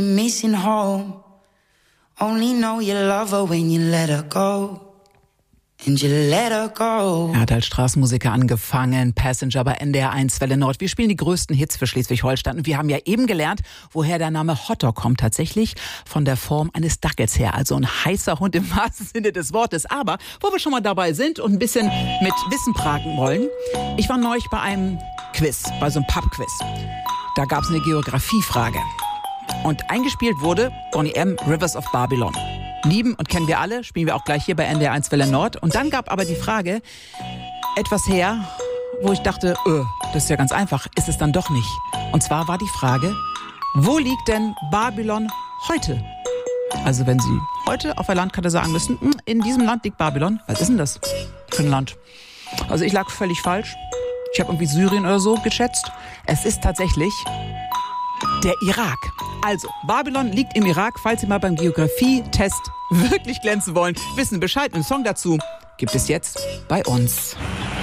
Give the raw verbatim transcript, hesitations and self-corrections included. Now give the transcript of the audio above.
Missing home. Only know you love her when you let her go. And you let her go. Er hat als Straßenmusiker angefangen, Passenger bei N D R eins Welle Nord. Wir spielen die größten Hits für Schleswig-Holstein. Und wir haben ja eben gelernt, woher der Name Hotdog kommt. Tatsächlich von der Form eines Dackels her. Also ein heißer Hund im wahrsten Sinne des Wortes. Aber wo wir schon mal dabei sind und ein bisschen mit Wissen pragen wollen. Ich war neulich bei einem Quiz, bei so einem Pub-Quiz. Da gab es eine Geografiefrage. Und eingespielt wurde Boney M. Rivers of Babylon. Lieben und kennen wir alle, spielen wir auch gleich hier bei N D R eins Welle Nord. Und dann gab aber die Frage etwas her, wo ich dachte, öh, das ist ja ganz einfach, ist es dann doch nicht. Und zwar war die Frage, wo liegt denn Babylon heute? Also wenn Sie heute auf der Landkarte sagen müssen, in diesem Land liegt Babylon, was ist denn das für ein Land? Also ich lag völlig falsch. Ich habe irgendwie Syrien oder so geschätzt. Es ist tatsächlich der Irak. Also, Babylon liegt im Irak, falls Sie mal beim Geografie-Test wirklich glänzen wollen. Wissen Bescheid, einen Song dazu gibt es jetzt bei uns.